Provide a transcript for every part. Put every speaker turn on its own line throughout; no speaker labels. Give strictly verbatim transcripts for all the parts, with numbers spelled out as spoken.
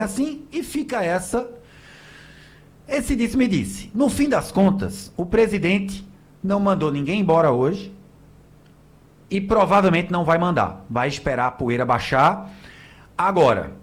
assim, e fica essa, esse disse-me-disse. No fim das contas, o presidente não mandou ninguém embora hoje e provavelmente não vai mandar. Vai esperar a poeira baixar. Agora,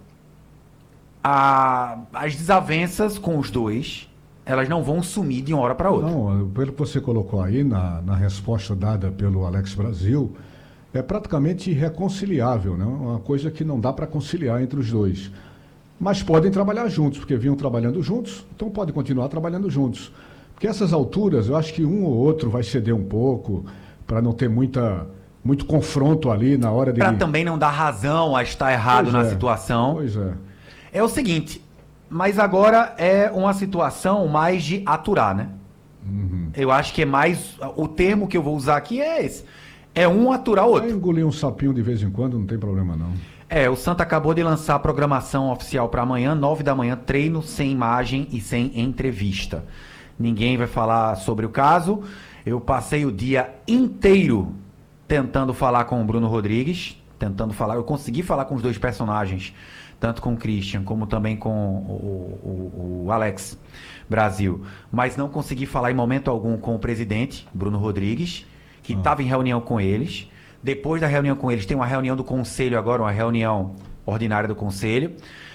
a, as desavenças com os dois, elas não vão sumir de uma hora para outra.
Não, pelo que você colocou aí na, na resposta dada pelo Alex Brasil, é praticamente irreconciliável, né? Uma coisa que não dá para conciliar entre os dois. Mas podem trabalhar juntos, porque vinham trabalhando juntos, então podem continuar trabalhando juntos. Porque essas alturas, eu acho que um ou outro vai ceder um pouco, para não ter muita, muito confronto ali na hora de...
Para também não dar razão a estar errado
Pois
na
é,
situação.
Pois é.
É o seguinte, mas agora é uma situação mais de aturar, né?
Uhum.
Eu acho que é mais... O termo que eu vou usar aqui é esse. É um aturar o outro.
É engolir um sapinho de vez em quando, não tem problema não.
É, o Santa acabou de lançar a programação oficial para amanhã, nove da manhã, treino sem imagem e sem entrevista. Ninguém vai falar sobre o caso. Eu passei o dia inteiro tentando falar com o Bruno Rodrigues, tentando falar, eu consegui falar com os dois personagens, tanto com o Christian como também com o, o, o Alex Brasil, mas não consegui falar em momento algum com o presidente, Bruno Rodrigues, que estava ah. em reunião com eles. Depois da reunião com eles, tem uma reunião do conselho agora, uma reunião ordinária do conselho.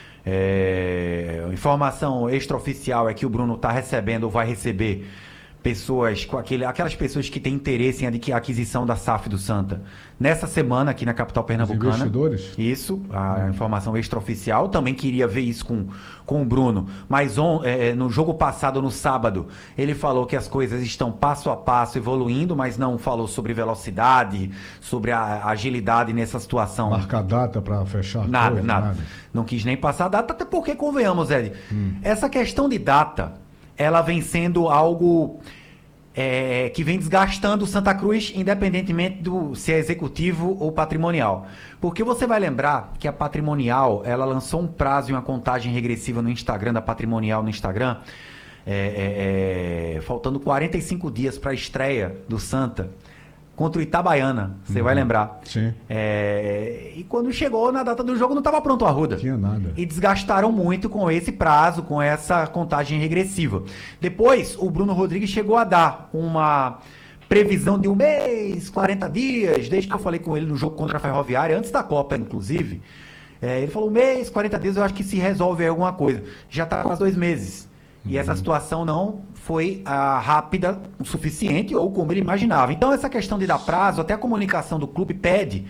É, informação extraoficial é que o Bruno está recebendo ou vai receber pessoas, com aquele, aquelas pessoas que têm interesse em adqui- aquisição da S A F do Santa. Nessa semana, aqui na capital pernambucana.
Os investidores?
Isso, a hum. informação extraoficial. Também queria ver isso com, com o Bruno. Mas on, é, no jogo passado, no sábado, ele falou que as coisas estão passo a passo evoluindo, mas não falou sobre velocidade, sobre a agilidade nessa situação.
Marcar data para fechar?
Nada,
coisa,
nada,
nada.
Não quis nem passar data, até porque, convenhamos, Ed, hum. essa questão de data, ela vem sendo algo é, que vem desgastando o Santa Cruz, independentemente do se é executivo ou patrimonial. Porque você vai lembrar que a patrimonial, ela lançou um prazo e uma contagem regressiva no Instagram, da patrimonial no Instagram, é, é, é, faltando quarenta e cinco dias para a estreia do Santa contra o Itabaiana, você uhum. vai lembrar.
Sim.
É, e quando chegou na data do jogo, não estava pronto o Arruda.
Não tinha nada.
E desgastaram muito com esse prazo, com essa contagem regressiva. Depois, o Bruno Rodrigues chegou a dar uma previsão de um mês, quarenta dias, desde que eu falei com ele no jogo contra a Ferroviária, antes da Copa, inclusive. É, ele falou, um mês, quarenta dias, eu acho que se resolve alguma coisa. Já está quase dois meses. E uhum. essa situação não foi ah, rápida o suficiente ou como ele imaginava. Então, essa questão de dar prazo, até a comunicação do clube pede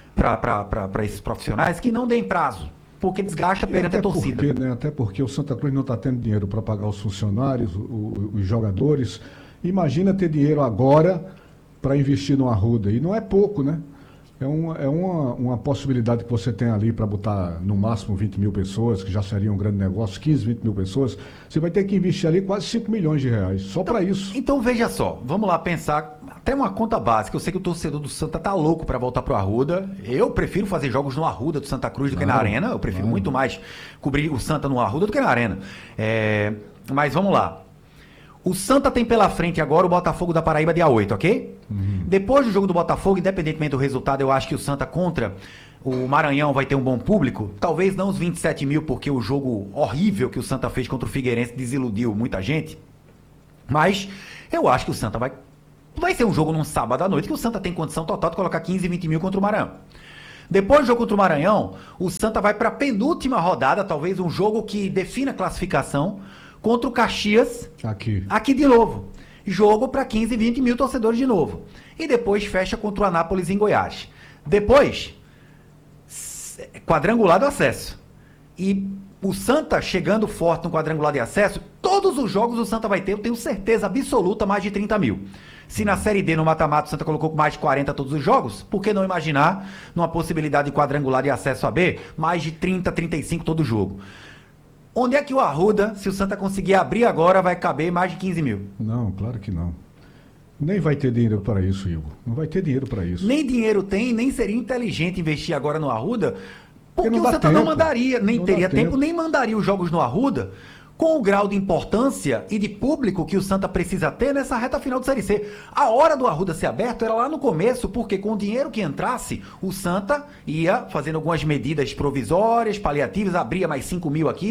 para esses profissionais que não deem prazo, porque desgasta perante a torcida.
Porque, né, até porque o Santa Cruz não está tendo dinheiro para pagar os funcionários, o, o, os jogadores. Imagina ter dinheiro agora para investir no Arruda. E não é pouco, né? É, um, é uma, uma possibilidade que você tem ali para botar no máximo vinte mil pessoas, que já seria um grande negócio, quinze, vinte mil pessoas. Você vai ter que investir ali quase cinco milhões de reais, só
então,
para isso.
Então veja só, vamos lá pensar, até uma conta básica. Eu sei que o torcedor do Santa tá louco para voltar pro Arruda. Eu prefiro fazer jogos no Arruda do Santa Cruz do não, que na Arena. Eu prefiro não. muito mais cobrir o Santa no Arruda do que na Arena. É, mas vamos lá. O Santa tem pela frente agora o Botafogo da Paraíba dia oito, ok? Uhum. Depois do jogo do Botafogo, independentemente do resultado, eu acho que o Santa contra o Maranhão vai ter um bom público. Talvez não os vinte e sete mil, porque o jogo horrível que o Santa fez contra o Figueirense desiludiu muita gente. Mas eu acho que o Santa vai... Vai ser um jogo num sábado à noite que o Santa tem condição total de colocar quinze, vinte mil contra o Maranhão. Depois do jogo contra o Maranhão, o Santa vai para a penúltima rodada, talvez um jogo que defina a classificação, contra o Caxias,
aqui,
aqui de novo. Jogo para quinze, vinte mil torcedores de novo. E depois fecha contra o Anápolis em Goiás. Depois, quadrangular do acesso. E o Santa chegando forte no quadrangular de acesso, todos os jogos o Santa vai ter, eu tenho certeza absoluta, mais de trinta mil. Se na Série D, no mata-mata, o Santa colocou mais de quarenta todos os jogos, por que não imaginar, numa possibilidade de quadrangular de acesso a B, mais de trinta, trinta e cinco todo jogo? Onde é que o Arruda, se o Santa conseguir abrir agora, vai caber mais de quinze mil?
Não, claro que não. Nem vai ter dinheiro para isso, Igor. Não vai ter dinheiro para isso.
Nem dinheiro tem, nem seria inteligente investir agora no Arruda, porque, porque o Santa
tempo.
não mandaria, nem
não
teria tempo,
tempo,
nem mandaria os jogos no Arruda com o grau de importância e de público que o Santa precisa ter nessa reta final de Série C. A hora do Arruda ser aberto era lá no começo, porque com o dinheiro que entrasse, o Santa ia fazendo algumas medidas provisórias, paliativas, abria mais cinco mil aqui,